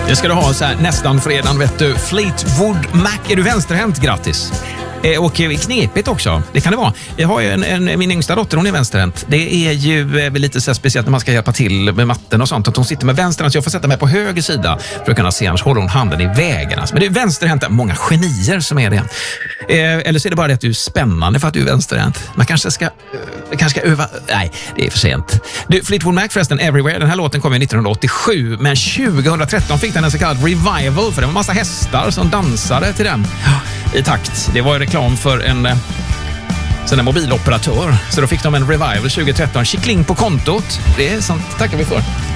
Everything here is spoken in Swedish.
Det ska du ha så här nästan fredagen, vet du. Fleetwood Mac. Är du vänsterhänt? Grattis. Och knepigt också, det kan det vara. Jag har ju min yngsta dotter, hon är vänsterhänt. Det är ju lite så speciellt när man ska hjälpa till med matten och sånt, att hon sitter med vänstern, så jag får sätta mig på höger sida för att kunna se, annars håller hon handen i vägen. Men det är vänsterhänt, många genier som är det. Eller så är det bara det att du är spännande för att du är vänsterhänt. Man kanske ska öva. Nej, det är för sent. Du, Fleetwood Mac förresten, Everywhere, den här låten kom ju 1987, men 2013 fick den en så kallad revival, för det var en massa hästar som dansade till den i takt. Det var reklam för en sån här mobiloperatör. Så då fick de en revival 2013. Kickling på kontot. Det är sånt tackar vi för.